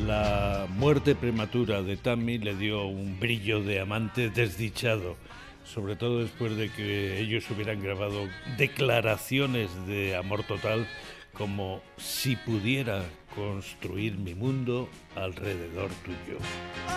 La muerte prematura de Tammy le dio un brillo de amante desdichado, sobre todo después de que ellos hubieran grabado declaraciones de amor total como si pudiera construir mi mundo alrededor tuyo.